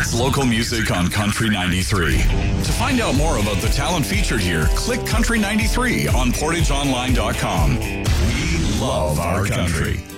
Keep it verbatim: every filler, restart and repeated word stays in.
It's local music on Country ninety-three. To find out more about the talent featured here, click Country ninety-three on portage online dot com. We love our country.